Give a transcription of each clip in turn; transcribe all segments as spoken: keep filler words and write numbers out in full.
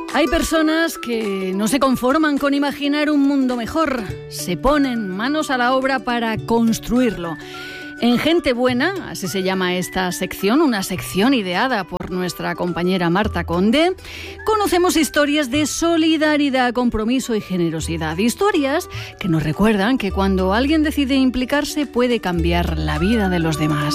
Hay personas que no se conforman con imaginar un mundo mejor, se ponen manos a la obra para construirlo. En Gente Buena, así se llama esta sección, una sección ideada por nuestra compañera Marta Conde, conocemos historias de solidaridad, compromiso y generosidad. Historias que nos recuerdan que cuando alguien decide implicarse puede cambiar la vida de los demás.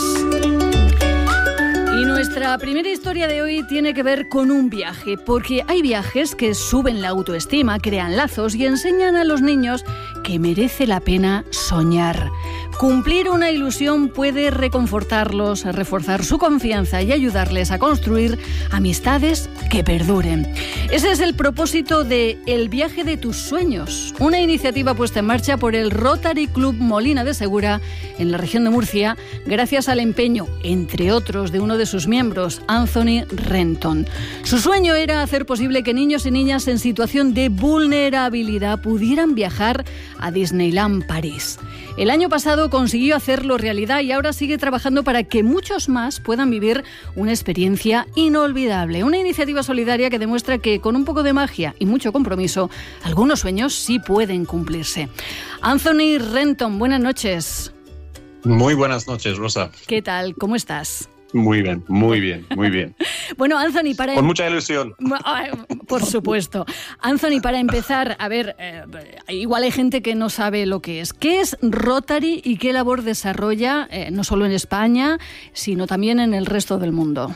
Y nuestra primera historia de hoy tiene que ver con un viaje, porque hay viajes que suben la autoestima, crean lazos y enseñan a los niños que merece la pena soñar. Cumplir una ilusión puede reconfortarlos, reforzar su confianza y ayudarles a construir amistades que perduren. Ese es el propósito de El Viaje de tus Sueños, una iniciativa puesta en marcha por el Rotary Club Molina de Segura en la región de Murcia, gracias al empeño, entre otros, de uno de sus miembros, Anthony Renton. Su sueño era hacer posible que niños y niñas en situación de vulnerabilidad pudieran viajar a Disneyland París. El año pasado consiguió hacerlo realidad y ahora sigue trabajando para que muchos más puedan vivir una experiencia inolvidable. Una iniciativa solidaria que demuestra que con un poco de magia y mucho compromiso, algunos sueños sí pueden cumplirse. Anthony Renton, buenas noches. Muy buenas noches, Rosa. ¿Qué tal? ¿Cómo estás? Muy bien, muy bien, muy bien. Bueno, Anthony, para... Con mucha ilusión. Por supuesto. Anthony, para empezar, a ver, eh, igual hay gente que no sabe lo que es. ¿Qué es Rotary y qué labor desarrolla, eh, no solo en España, sino también en el resto del mundo?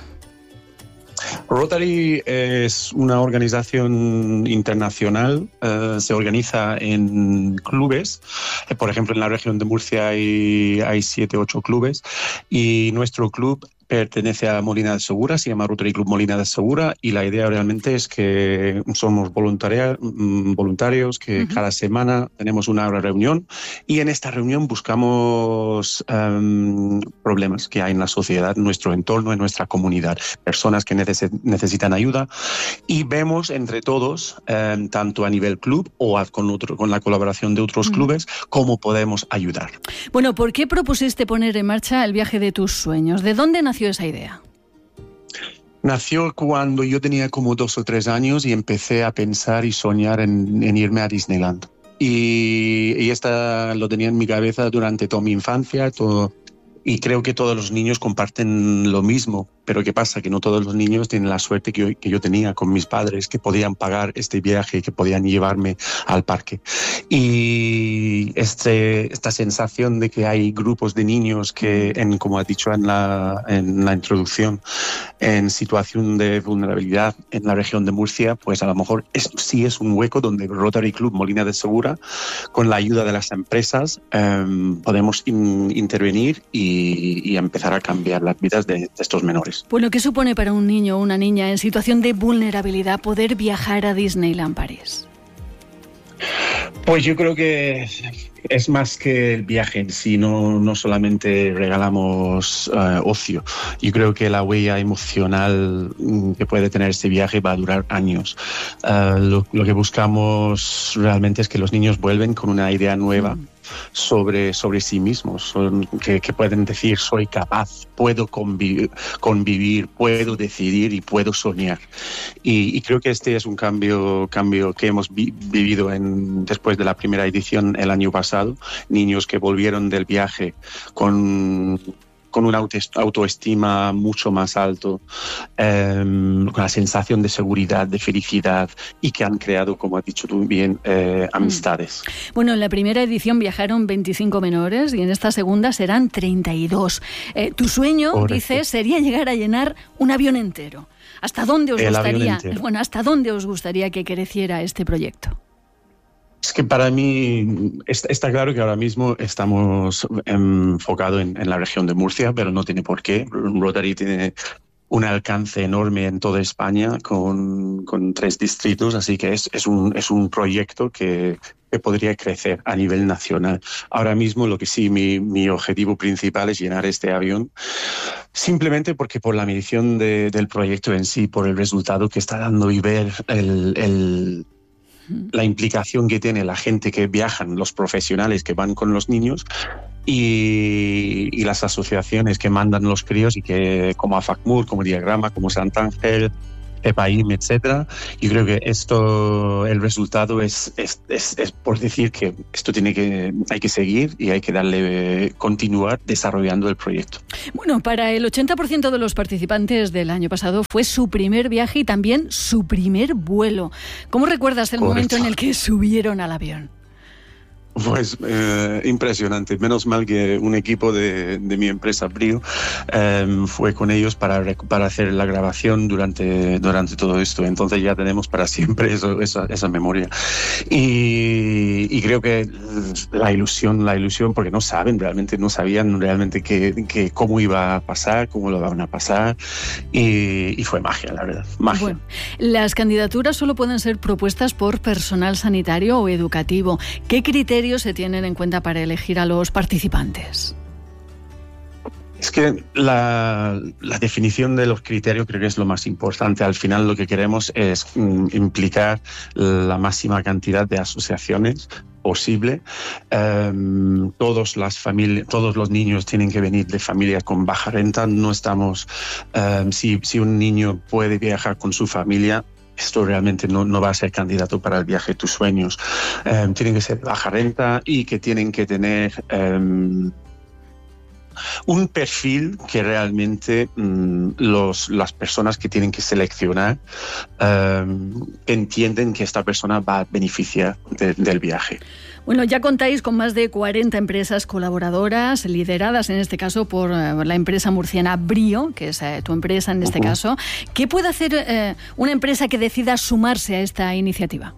Rotary es una organización internacional, eh, se organiza en clubes, eh, por ejemplo en la región de Murcia hay, hay siete, ocho clubes y nuestro club pertenece a Molina de Segura, se llama Rotary Club Molina de Segura y la idea realmente es que somos voluntaria, voluntarios que uh-huh. cada semana tenemos una reunión y en esta reunión buscamos um, problemas que hay en la sociedad, en nuestro entorno, en nuestra comunidad, personas que neces- necesitan ayuda y vemos entre todos, um, tanto a nivel club o a, con, otro, con la colaboración de otros uh-huh. clubes, cómo podemos ayudar. Bueno, ¿por qué propusiste poner en marcha el viaje de tus sueños? ¿De dónde nació esa idea? Nació cuando yo tenía como dos o tres años y empecé a pensar y soñar en, en irme a Disneyland. Y, y esta lo tenía en mi cabeza durante toda mi infancia, todo, y creo que todos los niños comparten lo mismo. Pero ¿qué pasa? Que no todos los niños tienen la suerte que yo, que yo tenía con mis padres, que podían pagar este viaje, que podían llevarme al parque. Y este, esta sensación de que hay grupos de niños que, en, como has dicho en la, en la introducción, en situación de vulnerabilidad en la región de Murcia, pues a lo mejor es, sí es un hueco donde Rotary Club Molina de Segura, con la ayuda de las empresas, eh, podemos in, intervenir y, y empezar a cambiar las vidas de, de estos menores. Bueno, ¿qué supone para un niño o una niña en situación de vulnerabilidad poder viajar a Disneyland París? Pues yo creo que es más que el viaje en sí, no, no solamente regalamos uh, ocio. Yo creo que la huella emocional que puede tener este viaje va a durar años. Uh, lo, lo que buscamos realmente es que los niños vuelven con una idea nueva mm. sobre, sobre sí mismos, son, que, que pueden decir soy capaz, puedo convivir, convivir, puedo decidir y puedo soñar. Y, y creo que este es un cambio, cambio que hemos vi, vivido en, después de la primera edición el año pasado. Niños que volvieron del viaje con, con una autoestima mucho más alto, eh, con la sensación de seguridad, de felicidad y que han creado, como has dicho tú bien, eh, amistades. Bueno, en la primera edición viajaron veinticinco menores y en esta segunda serán treinta y dos. Eh, tu sueño, Correcto. dices, sería llegar a llenar un avión entero. ¿Hasta dónde os el gustaría? Bueno, ¿hasta dónde os gustaría que creciera este proyecto? Es que para mí está, está claro que ahora mismo estamos enfocados en, en la región de Murcia, pero no tiene por qué. Rotary tiene un alcance enorme en toda España con, con tres distritos, así que es, es, un, es un proyecto que, que podría crecer a nivel nacional. Ahora mismo lo que sí, mi, mi objetivo principal es llenar este avión, simplemente porque por la medición de, del proyecto en sí, por el resultado que está dando y ver el... el la implicación que tiene la gente que viajan, los profesionales que van con los niños y, y las asociaciones que mandan los críos y que como AFACMUR, como Diagrama, como Sant Ángel, EPAIM, etcétera. Yo creo que esto, el resultado es, es, es, es por decir que esto tiene que, hay que seguir y hay que darle, continuar desarrollando el proyecto. Bueno, para el ochenta por ciento de los participantes del año pasado fue su primer viaje y también su primer vuelo. ¿Cómo recuerdas el Correcto. momento en el que subieron al avión? Pues eh, impresionante. Menos mal que un equipo de, de mi empresa Brio eh, fue con ellos para, para hacer la grabación durante, durante todo esto. Entonces ya tenemos para siempre eso, esa, esa memoria. Y, y creo que la ilusión, la ilusión, porque no saben realmente, no sabían realmente que, que cómo iba a pasar, cómo lo van a pasar. Y, y fue magia, la verdad. Magia. Bueno, las candidaturas solo pueden ser propuestas por personal sanitario o educativo. ¿Qué criterios se tienen en cuenta para elegir a los participantes? Es que la, la definición de los criterios creo que es lo más importante. Al final lo que queremos es mm, implicar la máxima cantidad de asociaciones posible. Um, todos las familias, todos los niños tienen que venir de familias con baja renta. No estamos, um, si, si un niño puede viajar con su familia, esto realmente no, no va a ser candidato para el viaje de tus sueños. Um, tienen que ser baja renta y que tienen que tener um, un perfil que realmente um, los, las personas que tienen que seleccionar um, entienden que esta persona va a beneficiar de, del viaje. Bueno, ya contáis con más de cuarenta empresas colaboradoras, lideradas en este caso por uh, la empresa murciana Brio, que es uh, tu empresa en este uh-huh. caso. ¿Qué puede hacer uh, una empresa que decida sumarse a esta iniciativa?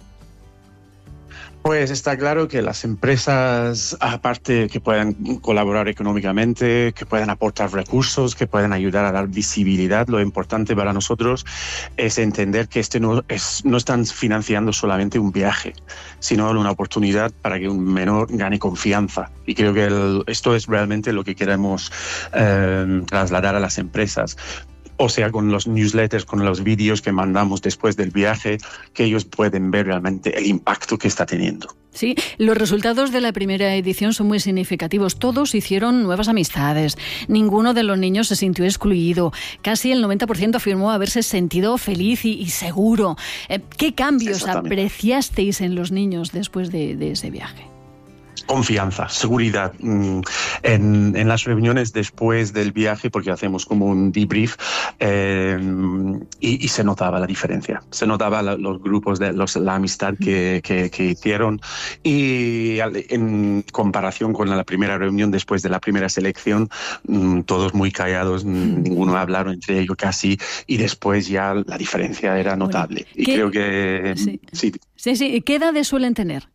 Pues está claro que las empresas, aparte que puedan colaborar económicamente, que puedan aportar recursos, que puedan ayudar a dar visibilidad, lo importante para nosotros es entender que este no, es, no están financiando solamente un viaje, sino una oportunidad para que un menor gane confianza. Y creo que el, esto es realmente lo que queremos eh, trasladar a las empresas. O sea, con los newsletters, con los vídeos que mandamos después del viaje, que ellos pueden ver realmente el impacto que está teniendo. Sí, los resultados de la primera edición son muy significativos. Todos hicieron nuevas amistades. Ninguno de los niños se sintió excluido. Casi el noventa por ciento afirmó haberse sentido feliz y, y seguro. ¿Qué cambios apreciasteis en los niños después de, de ese viaje? Confianza, seguridad. En, en las reuniones después del viaje, porque hacemos como un debrief, eh, y, y se notaba la diferencia. Se notaba la, los grupos, de los, la amistad que, que, que hicieron. Y en comparación con la primera reunión después de la primera selección, todos muy callados, ninguno hablaron entre ellos casi, y después ya la diferencia era notable. Bueno, y creo que... Sí. Sí. sí, sí. ¿Qué edades suelen tener?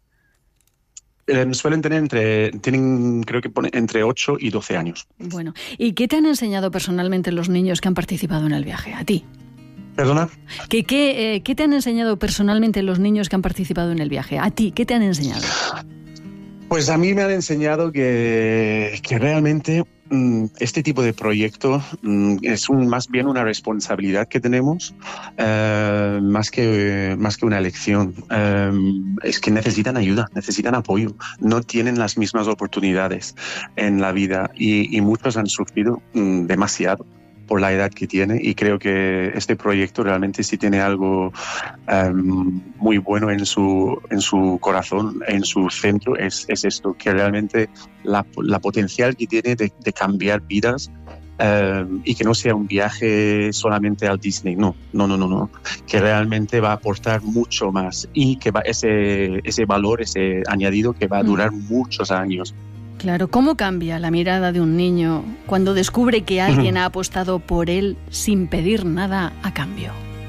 Eh, suelen tener entre, tienen, creo que pone entre ocho y doce años. Bueno, ¿y qué te han enseñado personalmente los niños que han participado en el viaje? ¿A ti? ¿Perdona? ¿Qué, qué, eh, ¿Qué te han enseñado personalmente los niños que han participado en el viaje? ¿A ti? ¿Qué te han enseñado? Pues a mí me han enseñado que, que realmente mm, este tipo de proyecto mm, es un, más bien una responsabilidad que tenemos, eh, más, que, más que una elección. Eh, es que necesitan ayuda, necesitan apoyo. No tienen las mismas oportunidades en la vida y, y muchos han sufrido mm, demasiado por la edad que tiene, y creo que este proyecto realmente sí tiene algo um, muy bueno en su, en su corazón, en su centro, es, es esto, que realmente la, la potencial que tiene de, de cambiar vidas, um, y que no sea un viaje solamente al Disney, no, no, no, no, no, que realmente va a aportar mucho más y que va ese, ese valor, ese añadido que va a durar mm. muchos años. Claro, ¿cómo cambia la mirada de un niño cuando descubre que alguien ha apostado por él sin pedir nada a cambio?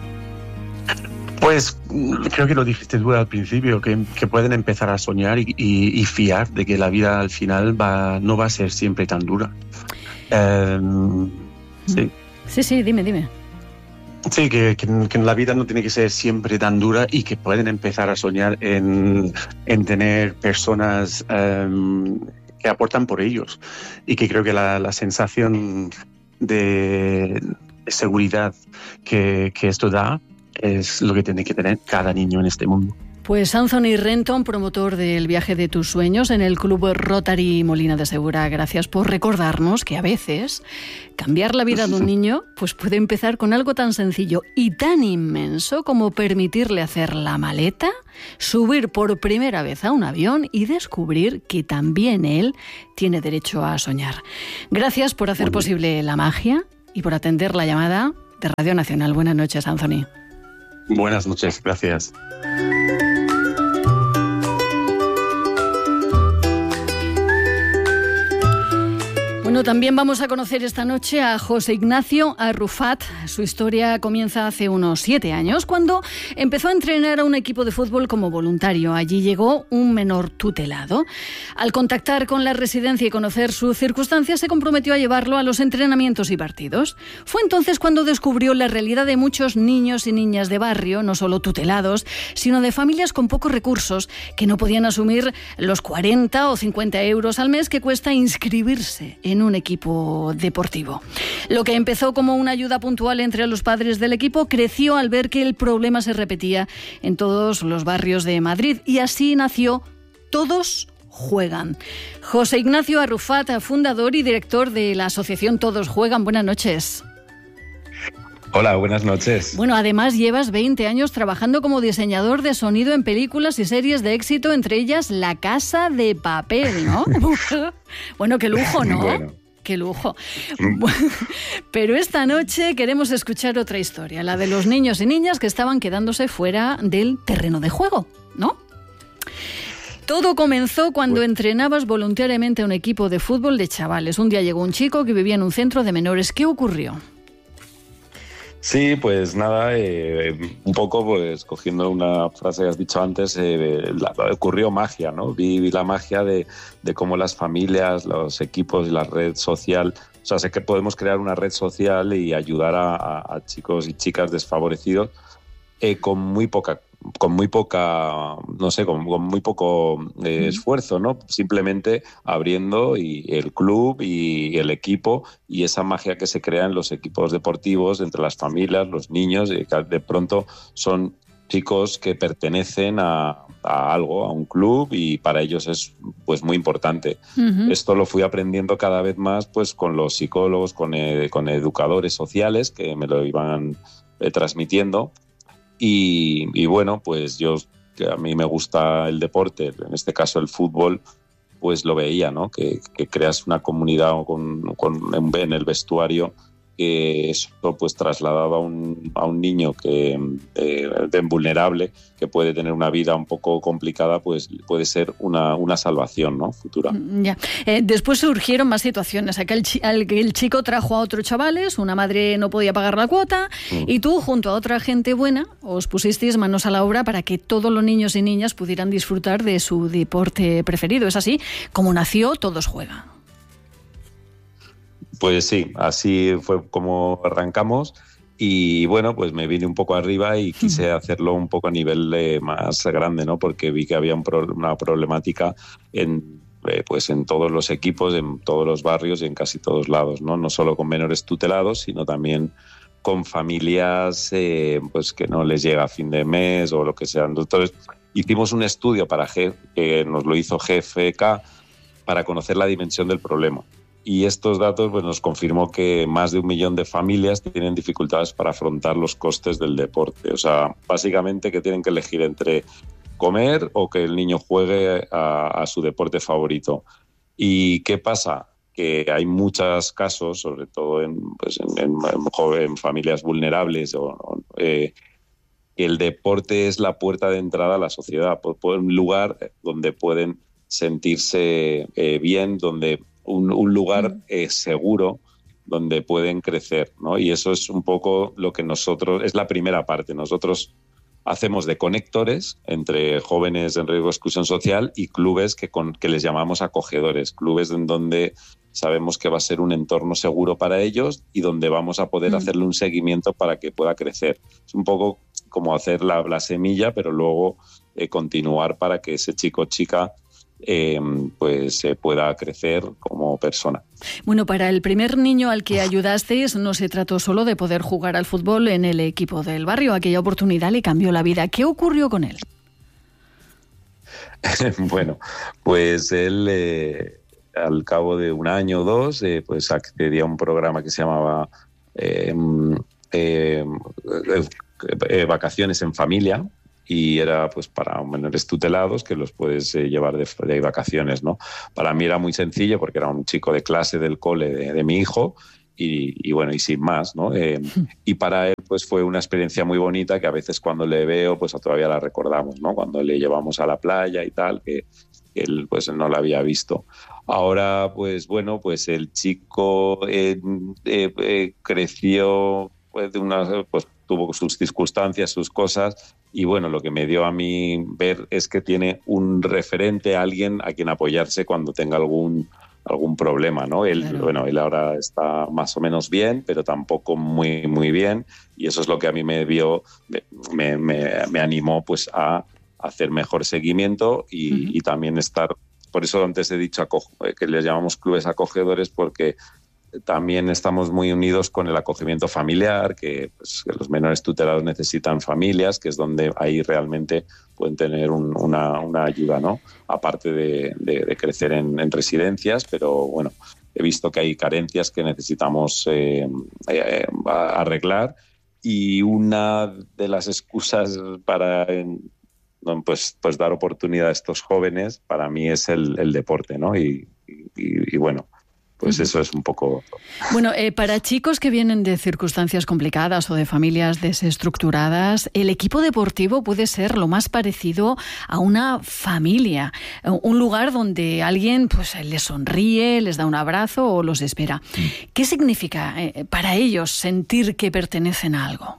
Pues creo que lo dijiste tú al principio, que, que pueden empezar a soñar y, y, y fiar de que la vida al final va, no va a ser siempre tan dura. Um, sí. sí, sí, dime, dime. Sí, que, que, que la vida no tiene que ser siempre tan dura y que pueden empezar a soñar en, en tener personas um, que aportan por ellos, y que creo que la, la sensación de seguridad que, que esto da es lo que tiene que tener cada niño en este mundo. Pues Anthony Renton, promotor del viaje de tus sueños en el Club Rotary Molina de Segura, gracias por recordarnos que a veces cambiar la vida de un niño pues puede empezar con algo tan sencillo y tan inmenso como permitirle hacer la maleta, subir por primera vez a un avión y descubrir que también él tiene derecho a soñar. Gracias por hacer posible la magia y por atender la llamada de Radio Nacional. Buenas noches, Anthony. Buenas noches, gracias. Bueno, también vamos a conocer esta noche a José Ignacio Arrufat. Su historia comienza hace unos siete años, cuando empezó a entrenar a un equipo de fútbol como voluntario. Allí llegó un menor tutelado. Al contactar con la residencia y conocer sus circunstancias, se comprometió a llevarlo a los entrenamientos y partidos. Fue entonces cuando descubrió la realidad de muchos niños y niñas de barrio, no solo tutelados, sino de familias con pocos recursos, que no podían asumir los cuarenta o cincuenta euros al mes que cuesta inscribirse en un equipo deportivo. Lo que empezó como una ayuda puntual entre los padres del equipo creció al ver que el problema se repetía en todos los barrios de Madrid, y así nació Todos Juegan. José Ignacio Arrufat, fundador y director de la asociación Todos Juegan. Buenas noches. Hola, buenas noches. Bueno, además llevas veinte años trabajando como diseñador de sonido en películas y series de éxito, entre ellas La Casa de Papel, ¿no? Bueno, qué lujo, ¿no? Bueno. Qué lujo. Pero esta noche queremos escuchar otra historia, la de los niños y niñas que estaban quedándose fuera del terreno de juego, ¿no? Todo comenzó cuando entrenabas voluntariamente a un equipo de fútbol de chavales. Un día llegó un chico que vivía en un centro de menores. ¿Qué ocurrió? Sí, pues nada, eh, un poco pues cogiendo una frase que has dicho antes, eh, la, ocurrió magia, ¿no? Vi, vi la magia de, de cómo las familias, los equipos y la red social, o sea, sé que podemos crear una red social y ayudar a, a, a chicos y chicas desfavorecidos eh, con muy poca con muy poca, no sé, con, con muy poco eh, esfuerzo, ¿no? Simplemente abriendo y el club y el equipo y esa magia que se crea en los equipos deportivos entre las familias, los niños, y que de pronto son chicos que pertenecen a, a algo, a un club, y para ellos es pues muy importante. Uh-huh. Esto lo fui aprendiendo cada vez más pues con los psicólogos, con, eh, con educadores sociales que me lo iban eh, transmitiendo. Y, y bueno, pues yo, que a mí me gusta el deporte, en este caso el fútbol, pues lo veía, ¿no? Que, que creas una comunidad con, con, en el vestuario, que eso pues trasladaba a un, a un niño que eh, de vulnerable, que puede tener una vida un poco complicada, pues puede ser una, una salvación, ¿no? Futura. Ya. Eh, después surgieron más situaciones. Aquel chi- al que el chico trajo a otros chavales, una madre no podía pagar la cuota, mm. y tú, junto a otra gente buena, os pusisteis manos a la obra para que todos los niños y niñas pudieran disfrutar de su deporte preferido. Es así como nació Todos Juegan. Pues sí, así fue como arrancamos, y bueno, pues me vine un poco arriba y quise hacerlo un poco a nivel eh, más grande, ¿no? Porque vi que había un pro- una problemática en, eh, pues en todos los equipos, en todos los barrios y en casi todos lados, ¿no? No solo con menores tutelados, sino también con familias eh, pues que no les llega a fin de mes o lo que sea. Entonces hicimos un estudio para G, que nos lo hizo G F K, para conocer la dimensión del problema. Y estos datos pues, nos confirmó que más de un millón de familias tienen dificultades para afrontar los costes del deporte. O sea, básicamente que tienen que elegir entre comer o que el niño juegue a, a su deporte favorito. ¿Y qué pasa? Que hay muchos casos, sobre todo en, pues, en, en, en, en familias vulnerables, o, o, eh, que el deporte es la puerta de entrada a la sociedad, un lugar donde pueden sentirse eh, bien, donde Un, un lugar eh, seguro donde pueden crecer, ¿no? Y eso es un poco lo que nosotros, es la primera parte. Nosotros hacemos de conectores entre jóvenes en riesgo de exclusión social y clubes que, con, que les llamamos acogedores, clubes en donde sabemos que va a ser un entorno seguro para ellos y donde vamos a poder mm. hacerle un seguimiento para que pueda crecer. Es un poco como hacer la, la semilla, pero luego eh, continuar para que ese chico o chica Eh, pues se eh, pueda crecer como persona. Bueno, para el primer niño al que ayudasteis no se trató solo de poder jugar al fútbol en el equipo del barrio. Aquella oportunidad le cambió la vida. ¿Qué ocurrió con él? Bueno, pues él eh, al cabo de un año o dos eh, pues accedía a un programa que se llamaba eh, eh, eh, Vacaciones en Familia, y era pues para menores tutelados que los puedes eh, llevar de, de vacaciones, ¿no? Para mí era muy sencillo porque era un chico de clase del cole de, de mi hijo. Y, y bueno, y sin más, ¿no? Eh, y para él pues fue una experiencia muy bonita que a veces cuando le veo pues todavía la recordamos, ¿no? Cuando le llevamos a la playa y tal, que, que él pues no la había visto. Ahora pues bueno, pues el chico eh, eh, eh, creció pues, de una, pues tuvo sus circunstancias, sus cosas, y bueno, lo que me dio a mí ver es que tiene un referente, alguien a quien apoyarse cuando tenga algún algún problema, ¿no? Él, claro. Bueno, él ahora está más o menos bien, pero tampoco muy, muy bien, y eso es lo que a mí me vio, me, me, me animó pues a hacer mejor seguimiento y, uh-huh. y también estar, por eso antes he dicho que les llamamos clubes acogedores, porque también estamos muy unidos con el acogimiento familiar, que, pues, que los menores tutelados necesitan familias, que es donde ahí realmente pueden tener un, una, una ayuda, ¿no? Aparte de, de, de crecer en, en residencias, pero bueno, he visto que hay carencias que necesitamos eh, eh, arreglar, y una de las excusas para pues, pues dar oportunidad a estos jóvenes para mí es el, el deporte, ¿no? Y, y, y bueno, pues eso es un poco... Bueno, eh, para chicos que vienen de circunstancias complicadas o de familias desestructuradas, el equipo deportivo puede ser lo más parecido a una familia, un lugar donde alguien pues les sonríe, les da un abrazo o los espera. ¿Qué significa eh, para ellos sentir que pertenecen a algo?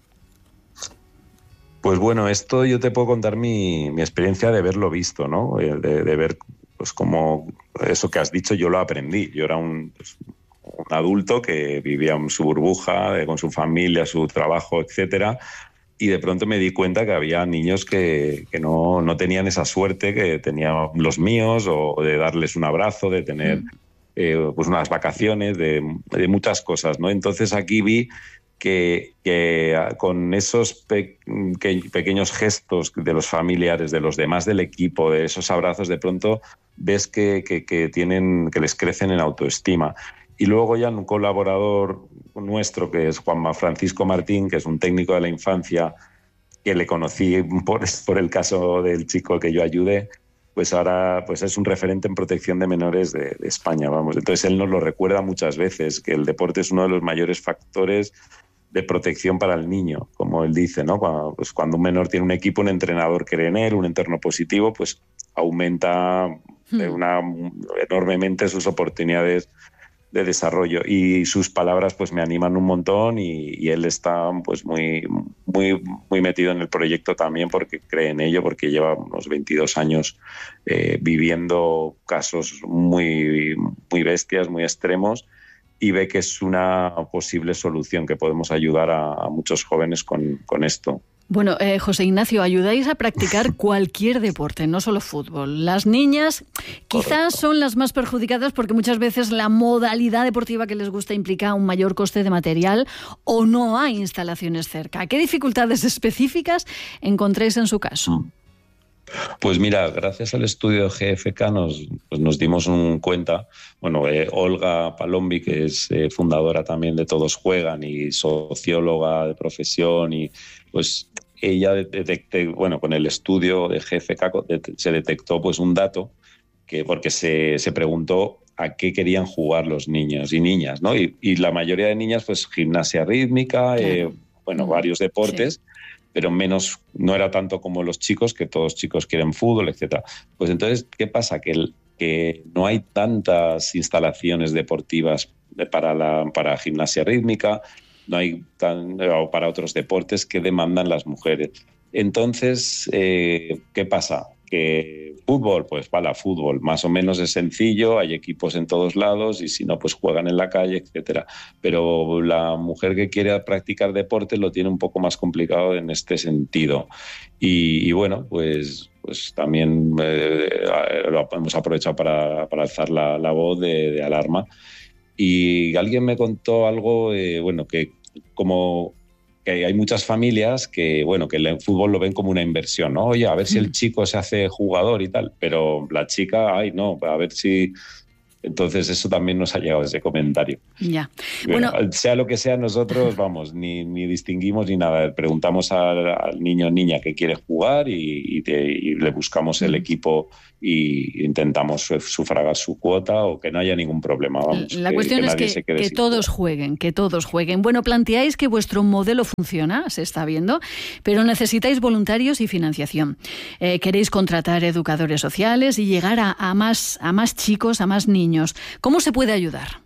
Pues bueno, esto yo te puedo contar mi, mi experiencia de verlo visto, ¿no? De, de ver... Pues como eso que has dicho, yo lo aprendí. Yo era un, pues, un adulto que vivía en su burbuja, eh, con su familia, su trabajo, etcétera, y de pronto me di cuenta que había niños que, que no, no tenían esa suerte que tenían los míos, o de darles un abrazo, de tener mm. eh, pues unas vacaciones, de, de muchas cosas, ¿no? Entonces aquí vi que, que con esos pe- que pequeños gestos de los familiares, de los demás del equipo, de esos abrazos, de pronto ves que, que, que, tienen, que les crecen en autoestima. Y luego ya un colaborador nuestro, que es Juan Francisco Martín, que es un técnico de la infancia, que le conocí por, por el caso del chico que yo ayudé, pues ahora pues es un referente en protección de menores de, de España, vamos. Entonces él nos lo recuerda muchas veces, que el deporte es uno de los mayores factores de protección para el niño, como él dice, ¿no? Cuando, pues cuando un menor tiene un equipo, un entrenador cree en él, un entorno positivo, pues aumenta de una, enormemente sus oportunidades de desarrollo, y sus palabras pues me animan un montón, y, y él está pues muy, muy, muy metido en el proyecto también porque cree en ello, porque lleva unos veintidós años eh, viviendo casos muy, muy bestias, muy extremos, y ve que es una posible solución, que podemos ayudar a, a muchos jóvenes con, con esto. Bueno, eh, José Ignacio, ayudáis a practicar cualquier deporte, no solo fútbol. Las niñas quizás Correcto. Son las más perjudicadas porque muchas veces la modalidad deportiva que les gusta implica un mayor coste de material o no hay instalaciones cerca. ¿Qué dificultades específicas encontréis en su caso? Pues mira, gracias al estudio de G F K nos, pues nos dimos un cuenta. Bueno, eh, Olga Palombi, que es eh, fundadora también de Todos Juegan y socióloga de profesión, y pues ella detecté, bueno, con el estudio de G F K se detectó pues un dato, que porque se, se preguntó a qué querían jugar los niños y niñas, ¿no? Y, y la mayoría de niñas, pues gimnasia rítmica, claro. eh, bueno, mm, varios deportes. Sí. Pero menos, no era tanto como los chicos, que todos chicos quieren fútbol, etcétera. Pues entonces, ¿qué pasa? Que, el, que no hay tantas instalaciones deportivas para, la, para gimnasia rítmica, no hay tan, o para otros deportes que demandan las mujeres. Entonces, eh, ¿qué pasa? Que fútbol, pues para fútbol, más o menos es sencillo, hay equipos en todos lados, y si no, pues juegan en la calle, etcétera. Pero la mujer que quiere practicar deporte lo tiene un poco más complicado en este sentido. Y, y bueno, pues, pues también eh, lo hemos aprovechado para, para alzar la, la voz de, de alarma. Y alguien me contó algo, eh, bueno, que como que hay muchas familias que, bueno, que el fútbol lo ven como una inversión, ¿no? Oye, a ver si el chico se hace jugador y tal, pero la chica, ay, no, a ver si... Entonces eso también nos ha llegado ese comentario. Ya. Bueno, Bueno, sea lo que sea, nosotros, vamos, ni, ni distinguimos ni nada. Preguntamos al, al niño o niña que quiere jugar y, y, te, y le buscamos el equipo y intentamos sufragar su cuota o que no haya ningún problema. Vamos, la que, cuestión que es que, que todos jueguen, que todos jueguen. Bueno, planteáis que vuestro modelo funciona, se está viendo, pero necesitáis voluntarios y financiación. Eh, queréis contratar educadores sociales y llegar a, a, más, a más chicos, a más niños. ¿Cómo se puede ayudar?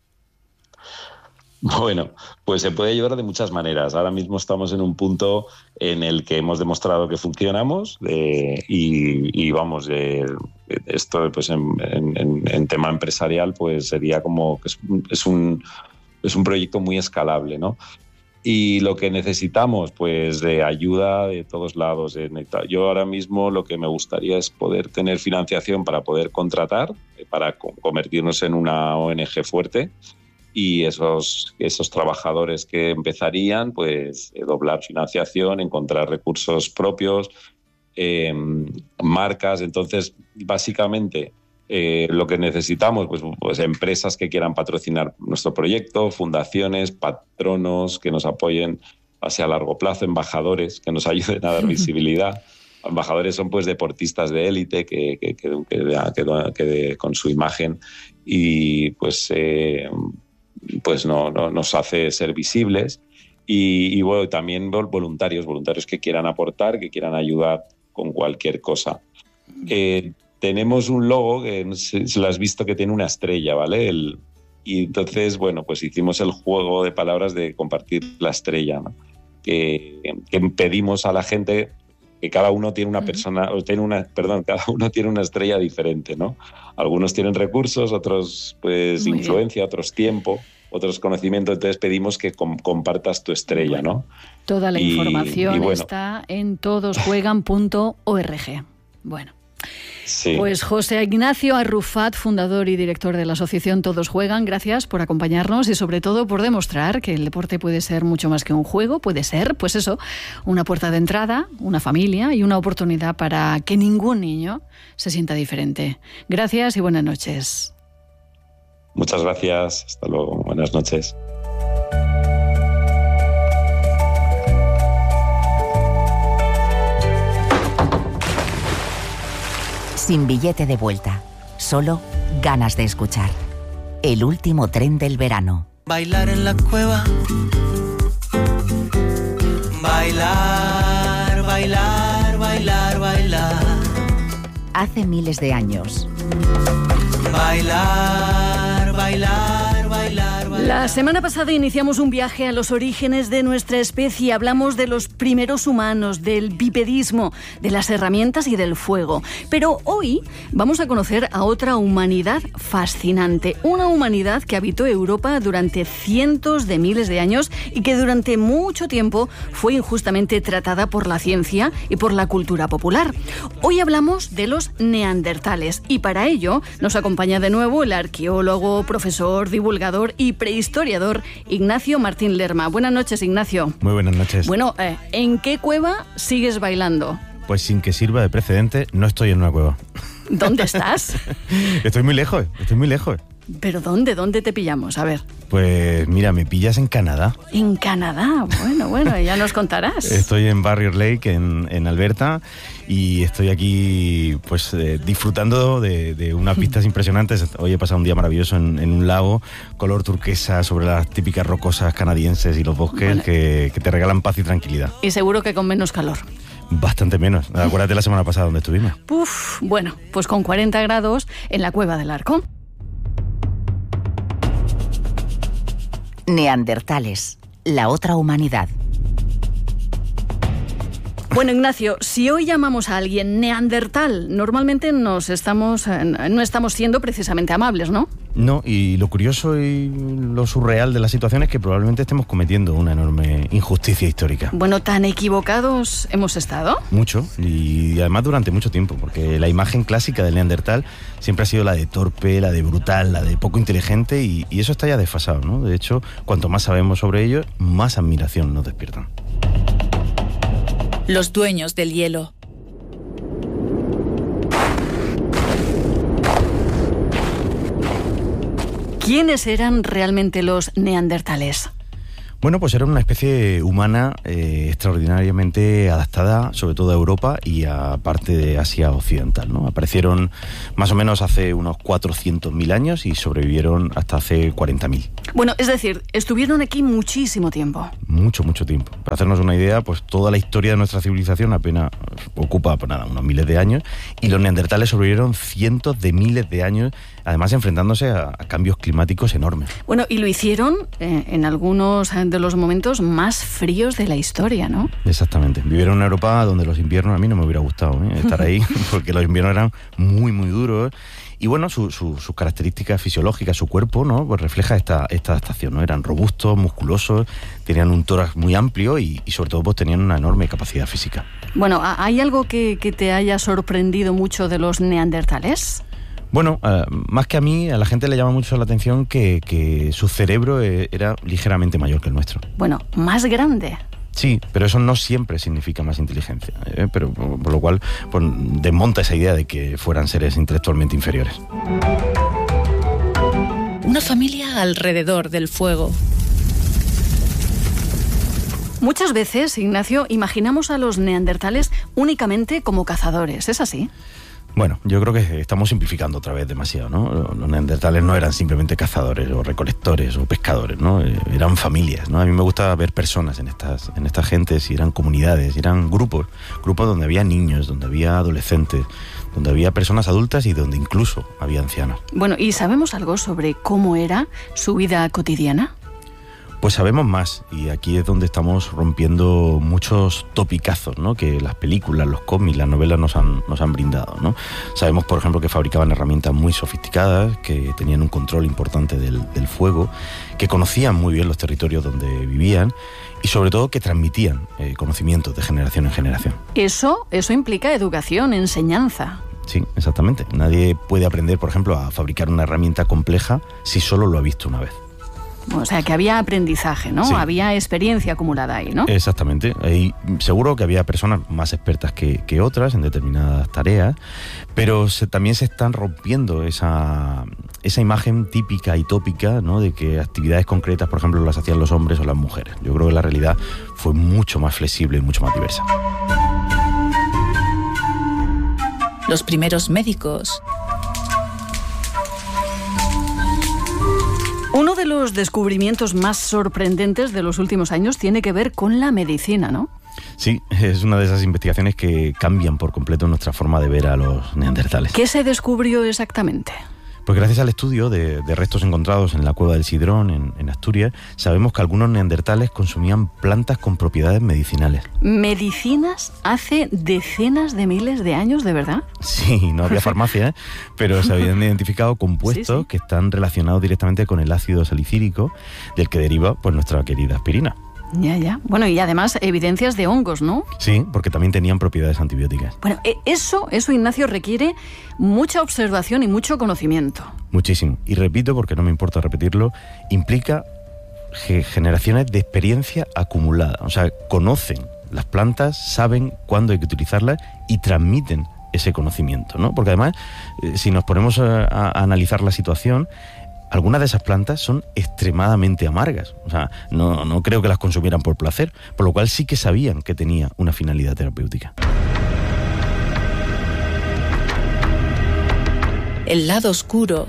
Bueno, pues se puede ayudar de muchas maneras. Ahora mismo estamos en un punto en el que hemos demostrado que funcionamos eh, y, y vamos, eh, esto pues en, en, en tema empresarial pues sería como que es, es, un, es un proyecto muy escalable, ¿no? Y lo que necesitamos, pues de ayuda de todos lados. Yo ahora mismo lo que me gustaría es poder tener financiación para poder contratar, para convertirnos en una O N G fuerte y esos, esos trabajadores que empezarían, pues doblar financiación, encontrar recursos propios, eh, marcas. Entonces, básicamente... Eh, lo que necesitamos, pues, pues empresas que quieran patrocinar nuestro proyecto, fundaciones, patronos que nos apoyen hacia largo plazo, embajadores que nos ayuden a dar visibilidad. Embajadores son pues deportistas de élite que, que, que, que, que, que con su imagen y pues, eh, pues no, no, nos hace ser visibles. Y, y bueno, también voluntarios, voluntarios que quieran aportar, que quieran ayudar con cualquier cosa. Eh, Tenemos un logo que no sé si lo has visto que tiene una estrella, ¿vale? El, y entonces, bueno, pues hicimos el juego de palabras de compartir la estrella, ¿no? Que, que pedimos a la gente que cada uno tiene una persona, o tiene una, perdón, cada uno tiene una estrella diferente, ¿no? Algunos tienen recursos, otros pues Muy influencia, bien. Otros tiempo, otros conocimientos. Entonces pedimos que com- compartas tu estrella, bueno, ¿no? Toda la y, información y bueno, está en todos juegan punto org. Bueno. Sí. Pues José Ignacio Arrufat, fundador y director de la asociación Todos Juegan, gracias por acompañarnos y sobre todo por demostrar que el deporte puede ser mucho más que un juego, puede ser, pues eso, una puerta de entrada, una familia y una oportunidad para que ningún niño se sienta diferente. Gracias y buenas noches. Muchas gracias, hasta luego, buenas noches. Sin billete de vuelta, solo ganas de escuchar. El último tren del verano. Bailar en la cueva. Bailar, bailar, bailar, bailar. Hace miles de años. Bailar, bailar, bailar, bailar. La semana pasada iniciamos un viaje a los orígenes de nuestra especie. Hablamos de los primeros humanos, del bipedismo, de las herramientas y del fuego. Pero hoy vamos a conocer a otra humanidad fascinante. Una humanidad que habitó Europa durante cientos de miles de años y que durante mucho tiempo fue injustamente tratada por la ciencia y por la cultura popular. Hoy hablamos de los neandertales y para ello nos acompaña de nuevo el arqueólogo, profesor, divulgador y prehistoriador Ignacio Martín Lerma. Buenas noches, Ignacio. Muy buenas noches. Bueno, eh, ¿en qué cueva sigues bailando? Pues sin que sirva de precedente, no estoy en una cueva. ¿Dónde estás? Estoy muy lejos, estoy muy lejos. ¿Pero dónde? ¿Dónde te pillamos? A ver. Pues mira, me pillas en Canadá. En Canadá, bueno, bueno, ya nos contarás. Estoy en Barrier Lake, en, en Alberta, y estoy aquí pues eh, disfrutando de, de unas vistas impresionantes. Hoy he pasado un día maravilloso en, en un lago, color turquesa, sobre las típicas rocosas canadienses y los bosques, bueno, que, que te regalan paz y tranquilidad. Y seguro que con menos calor. Bastante menos. Acuérdate la semana pasada donde estuvimos. Uf, bueno, pues con cuarenta grados en la Cueva del Arco. Neandertales, la otra humanidad. Bueno, Ignacio, si hoy llamamos a alguien neandertal, normalmente nos estamos, no estamos siendo precisamente amables, ¿no? No, y lo curioso y lo surreal de la situación es que probablemente estemos cometiendo una enorme injusticia histórica. Bueno, ¿tan equivocados hemos estado? Mucho, y además durante mucho tiempo, porque la imagen clásica del neandertal siempre ha sido la de torpe, la de brutal, la de poco inteligente, y, y eso está ya desfasado, ¿no? De hecho, cuanto más sabemos sobre ellos, más admiración nos despiertan. Los dueños del hielo. ¿Quiénes eran realmente los neandertales? Bueno, pues era una especie humana eh, extraordinariamente adaptada, sobre todo a Europa y a parte de Asia Occidental, ¿no? Aparecieron más o menos hace unos cuatrocientos mil años y sobrevivieron hasta hace cuarenta mil. Bueno, es decir, estuvieron aquí muchísimo tiempo. Mucho, mucho tiempo. Para hacernos una idea, pues toda la historia de nuestra civilización apenas ocupa, pues nada, unos miles de años, y los neandertales sobrevivieron cientos de miles de años, además enfrentándose a, a cambios climáticos enormes. Bueno, y lo hicieron eh, en algunos de los momentos más fríos de la historia, ¿no? Exactamente. Vivieron en Europa donde los inviernos, a mí no me hubiera gustado ¿eh? estar ahí, porque los inviernos eran muy, muy duros. Y bueno, su, su, sus características fisiológicas, su cuerpo, ¿no? Pues refleja esta, esta adaptación, ¿no? Eran robustos, musculosos, tenían un tórax muy amplio y, y sobre todo pues tenían una enorme capacidad física. Bueno, ¿hay algo que, que te haya sorprendido mucho de los neandertales? Bueno, uh, más que a mí, a la gente le llama mucho la atención que, que su cerebro eh, era ligeramente mayor que el nuestro. Bueno, más grande. Sí, pero eso no siempre significa más inteligencia, ¿eh? Pero por, por lo cual pues, desmonta esa idea de que fueran seres intelectualmente inferiores. Una familia alrededor del fuego. Muchas veces, Ignacio, imaginamos a los neandertales únicamente como cazadores, ¿es así? Bueno, yo creo que estamos simplificando otra vez demasiado, ¿no? Los neandertales no eran simplemente cazadores o recolectores o pescadores, ¿no? Eran familias, ¿no? A mí me gusta ver personas en estas, en estas gentes, y eran comunidades, y eran grupos, grupos donde había niños, donde había adolescentes, donde había personas adultas y donde incluso había ancianos. Bueno, ¿y sabemos algo sobre cómo era su vida cotidiana? Pues sabemos más, y aquí es donde estamos rompiendo muchos topicazos, ¿no? Que las películas, los cómics, las novelas nos han, nos han brindado, ¿no? Sabemos, por ejemplo, que fabricaban herramientas muy sofisticadas, que tenían un control importante del, del fuego, que conocían muy bien los territorios donde vivían y sobre todo que transmitían eh, conocimientos de generación en generación. Eso, eso implica educación, enseñanza. Sí, exactamente. Nadie puede aprender, por ejemplo, a fabricar una herramienta compleja si solo lo ha visto una vez. O sea, que había aprendizaje, ¿no? Sí. Había experiencia acumulada ahí, ¿no? Exactamente. Ahí seguro que había personas más expertas que, que otras en determinadas tareas, pero se, también se están rompiendo esa, esa imagen típica y tópica, ¿no? De que actividades concretas, por ejemplo, las hacían los hombres o las mujeres. Yo creo que la realidad fue mucho más flexible y mucho más diversa. Los primeros médicos. Uno de los descubrimientos más sorprendentes de los últimos años tiene que ver con la medicina, ¿no? Sí, es una de esas investigaciones que cambian por completo nuestra forma de ver a los neandertales. ¿Qué se descubrió exactamente? Pues gracias al estudio de, de restos encontrados en la cueva del Sidrón, en, en Asturias, sabemos que algunos neandertales consumían plantas con propiedades medicinales. ¿Medicinas hace decenas de miles de años, de verdad? Sí, no había farmacia, ¿eh? Pero se habían identificado compuestos sí, sí. que están relacionados directamente con el ácido salicílico, del que deriva pues, nuestra querida aspirina. Ya, ya. Bueno, y además evidencias de hongos, ¿no? Sí, porque también tenían propiedades antibióticas. Bueno, eso, eso, Ignacio, requiere mucha observación y mucho conocimiento. Muchísimo. Y repito, porque no me importa repetirlo, implica generaciones de experiencia acumulada. O sea, conocen las plantas, saben cuándo hay que utilizarlas y transmiten ese conocimiento, ¿no? Porque además, eh, si nos ponemos a, a analizar la situación, algunas de esas plantas son extremadamente amargas. O sea, no, no creo que las consumieran por placer, por lo cual sí que sabían que tenía una finalidad terapéutica. El lado oscuro.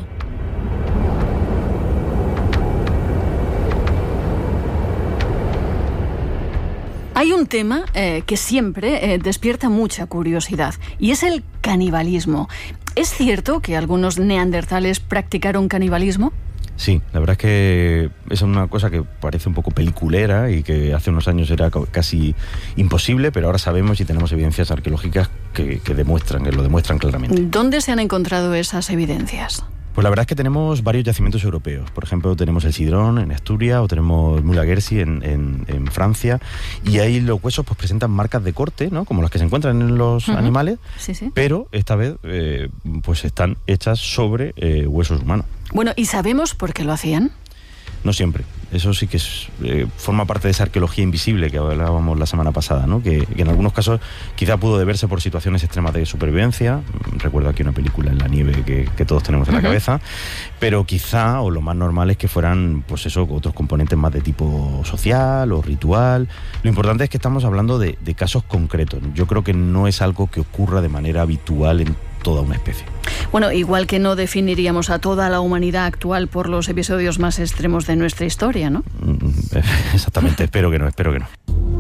Hay un tema eh, que siempre eh, despierta mucha curiosidad, y es el canibalismo. ¿Es cierto que algunos neandertales practicaron canibalismo? Sí, la verdad es que es una cosa que parece un poco peliculera y que hace unos años era casi imposible, pero ahora sabemos y tenemos evidencias arqueológicas que, que demuestran, que lo demuestran claramente. ¿Dónde se han encontrado esas evidencias? Pues la verdad es que tenemos varios yacimientos europeos. Por ejemplo, tenemos el Sidrón en Asturias o tenemos Mulaguersi en, en, en Francia. Y ahí los huesos pues presentan marcas de corte, ¿no? Como las que se encuentran en los uh-huh. animales. Sí, sí. Pero esta vez eh, pues están hechas sobre eh, huesos humanos. Bueno, ¿y sabemos por qué lo hacían? No siempre. Eso sí que es, eh, forma parte de esa arqueología invisible que hablábamos la semana pasada, ¿no? Que, que en algunos casos quizá pudo deberse por situaciones extremas de supervivencia. Recuerdo aquí una película en la nieve que, que todos tenemos en uh-huh. la cabeza. Pero quizá, o lo más normal es que fueran, pues eso, otros componentes más de tipo social o ritual. Lo importante es que estamos hablando de, de casos concretos. Yo creo que no es algo que ocurra de manera habitual en toda una especie. Bueno, igual que no definiríamos a toda la humanidad actual por los episodios más extremos de nuestra historia, ¿no? Exactamente, espero que no, espero que no.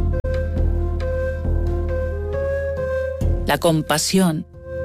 La compasión.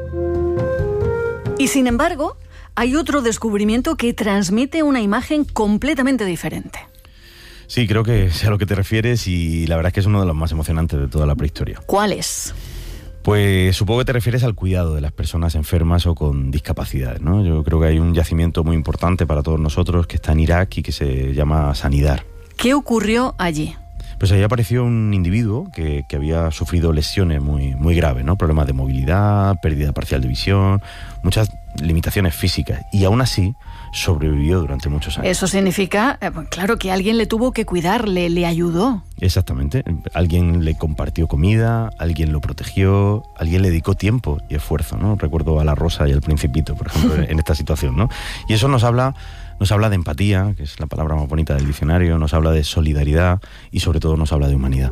Y sin embargo, hay otro descubrimiento que transmite una imagen completamente diferente. Sí, creo que sé a lo que te refieres y la verdad es que es uno de los más emocionantes de toda la prehistoria. ¿Cuál es? Pues supongo que te refieres al cuidado de las personas enfermas o con discapacidades, ¿no? Yo creo que hay un yacimiento muy importante para todos nosotros que está en Irak y que se llama Sanidar. ¿Qué ocurrió allí? Pues ahí apareció un individuo que, que había sufrido lesiones muy, muy graves, ¿no? Problemas de movilidad, pérdida parcial de visión, muchas limitaciones físicas. Y aún así sobrevivió durante muchos años. Eso significa, eh, claro, que alguien le tuvo que cuidar, le, le ayudó. Exactamente. Alguien le compartió comida, alguien lo protegió, alguien le dedicó tiempo y esfuerzo, ¿no? Recuerdo a La Rosa y al Principito, por ejemplo, en esta situación, ¿no? Y eso nos habla... Nos habla de empatía, que es la palabra más bonita del diccionario, nos habla de solidaridad y sobre todo nos habla de humanidad.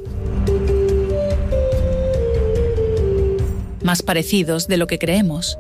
Más parecidos de lo que creemos.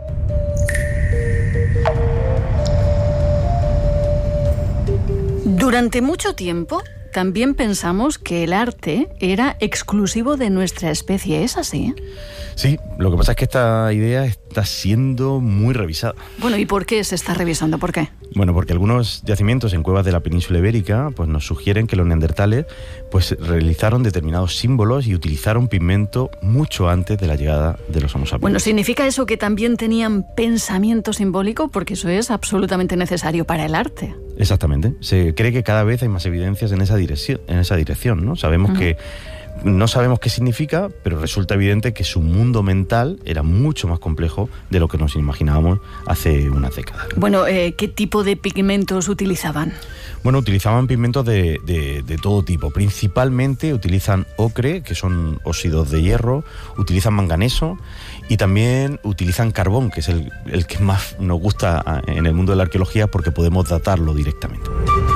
Durante mucho tiempo también pensamos que el arte era exclusivo de nuestra especie, ¿es así? Sí, lo que pasa es que esta idea está siendo muy revisada. Bueno, ¿y por qué se está revisando? ¿Por qué? Bueno, porque algunos yacimientos en cuevas de la península ibérica pues nos sugieren que los neandertales pues realizaron determinados símbolos y utilizaron pigmento mucho antes de la llegada de los Homo sapiens. Bueno, ¿significa eso que también tenían pensamiento simbólico? Porque eso es absolutamente necesario para el arte. Exactamente. Se cree que cada vez hay más evidencias en esa dirección, en esa dirección, ¿no? Sabemos uh-huh. que no sabemos qué significa, pero resulta evidente que su mundo mental era mucho más complejo de lo que nos imaginábamos hace unas décadas. Bueno, eh, ¿qué tipo de pigmentos utilizaban? Bueno, utilizaban pigmentos de, de, de todo tipo. Principalmente utilizan ocre, que son óxidos de hierro, utilizan manganeso y también utilizan carbón, que es el, el que más nos gusta en el mundo de la arqueología porque podemos datarlo directamente.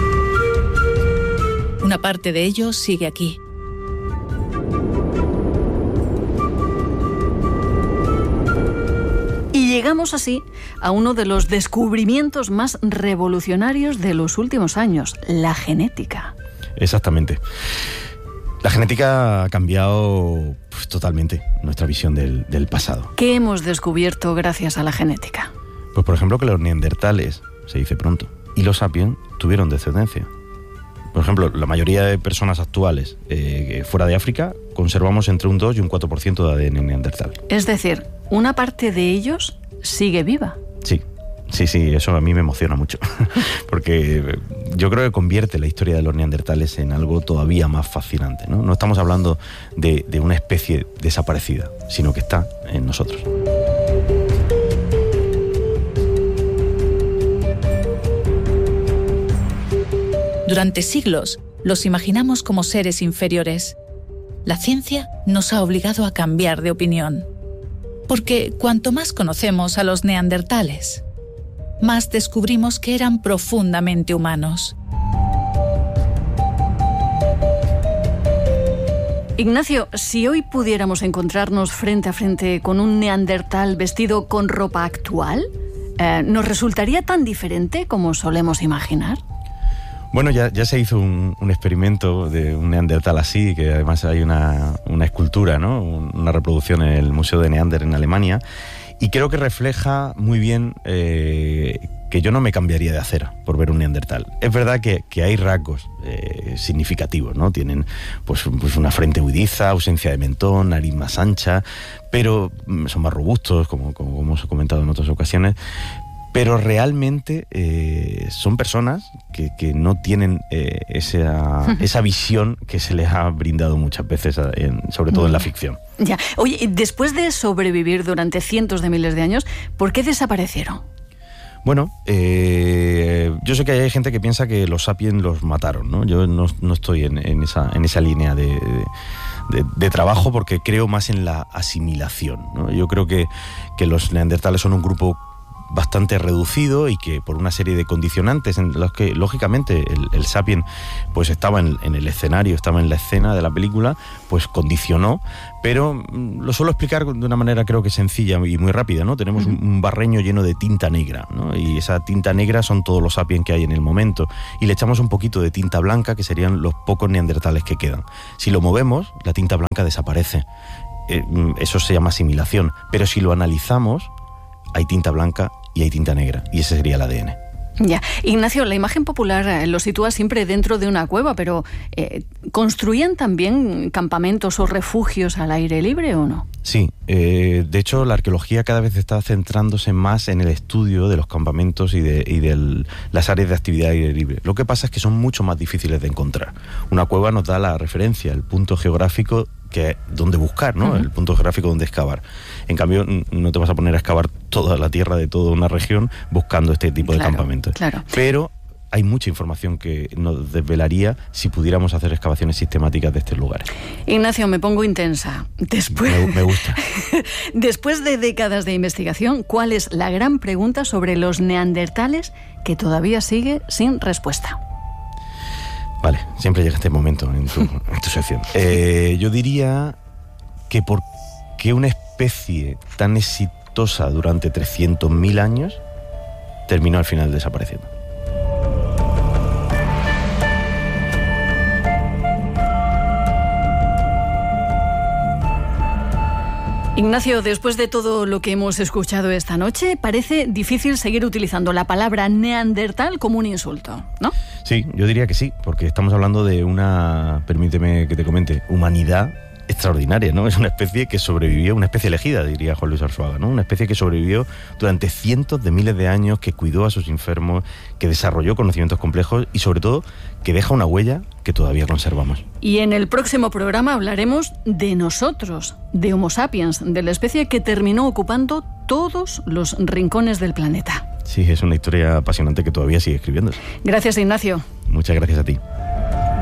Una parte de ello sigue aquí. Y llegamos así a uno de los descubrimientos más revolucionarios de los últimos años, la genética. Exactamente. La genética ha cambiado pues, totalmente nuestra visión del, del pasado. ¿Qué hemos descubierto gracias a la genética? Pues por ejemplo que los neandertales, se dice pronto, y los sapiens tuvieron descendencia. Por ejemplo, la mayoría de personas actuales eh, fuera de África conservamos entre un dos y un cuatro por ciento de A D N neandertal. Es decir, una parte de ellos sigue viva. Sí, sí, sí, eso a mí me emociona mucho, porque yo creo que convierte la historia de los neandertales en algo todavía más fascinante, ¿no? No estamos hablando de, de una especie desaparecida, sino que está en nosotros. Durante siglos los imaginamos como seres inferiores. La ciencia nos ha obligado a cambiar de opinión. Porque cuanto más conocemos a los neandertales, más descubrimos que eran profundamente humanos. Ignacio, si hoy pudiéramos encontrarnos frente a frente con un neandertal vestido con ropa actual, eh, ¿nos resultaría tan diferente como solemos imaginar? Bueno, ya, ya se hizo un, un experimento de un neandertal así, que además hay una, una escultura, ¿no? Una reproducción en el Museo de Neander en Alemania, y creo que refleja muy bien eh, que yo no me cambiaría de acera por ver un neandertal. Es verdad que, que hay rasgos eh, significativos, ¿no? Tienen pues, pues una frente huidiza, ausencia de mentón, nariz más ancha, pero son más robustos, como, como, como hemos comentado en otras ocasiones. Pero realmente eh, son personas que, que no tienen eh, esa, esa visión que se les ha brindado muchas veces, en, sobre todo en la ficción. Ya. Oye, después de sobrevivir durante cientos de miles de años, ¿por qué desaparecieron? Bueno, eh, yo sé que hay gente que piensa que los sapiens los mataron, ¿no? Yo no, no estoy en, en, esa, en esa línea de, de, de trabajo, porque creo más en la asimilación, ¿no? Yo creo que, que los neandertales son un grupo bastante reducido y que por una serie de condicionantes en los que lógicamente el, el sapien pues estaba en, en el escenario, estaba en la escena de la película, pues condicionó, pero lo suelo explicar de una manera creo que sencilla y muy rápida, ¿no? Tenemos un, un barreño lleno de tinta negra, ¿no? Y esa tinta negra son todos los sapiens que hay en el momento, y le echamos un poquito de tinta blanca, que serían los pocos neandertales que quedan. Si lo movemos, la tinta blanca desaparece. Eh, eso se llama asimilación, pero si lo analizamos, hay tinta blanca y hay tinta negra, y ese sería el A D N. Ya. Ignacio, la imagen popular eh, lo sitúa siempre dentro de una cueva, pero eh, ¿construían también campamentos o refugios al aire libre o no? Sí, eh, de hecho la arqueología cada vez está centrándose más en el estudio de los campamentos y de, y de las áreas de actividad aire libre. Lo que pasa es que son mucho más difíciles de encontrar. Una cueva nos da la referencia, el punto geográfico que donde buscar, ¿no? Uh-huh. El punto geográfico donde excavar. En cambio, no te vas a poner a excavar toda la tierra de toda una región buscando este tipo claro, de campamentos. Claro. Pero hay mucha información que nos desvelaría si pudiéramos hacer excavaciones sistemáticas de estos lugares. Ignacio, me pongo intensa. Después, me, me gusta. Después de décadas de investigación, ¿cuál es la gran pregunta sobre los neandertales que todavía sigue sin respuesta? Vale, siempre llega este momento en tu, en tu sección. Eh, yo diría que por qué una especie tan exitosa durante trescientos mil años terminó al final desapareciendo. Ignacio, después de todo lo que hemos escuchado esta noche, parece difícil seguir utilizando la palabra neandertal como un insulto, ¿no? Sí, yo diría que sí, porque estamos hablando de una, permíteme que te comente, humanidad extraordinaria, ¿no? Es una especie que sobrevivió, una especie elegida, diría Juan Luis Arzuaga, ¿no? Una especie que sobrevivió durante cientos de miles de años, que cuidó a sus enfermos, que desarrolló conocimientos complejos y, sobre todo, que deja una huella que todavía conservamos. Y en el próximo programa hablaremos de nosotros, de Homo sapiens, de la especie que terminó ocupando todos los rincones del planeta. Sí, es una historia apasionante que todavía sigue escribiéndose. Gracias, Ignacio. Muchas gracias a ti.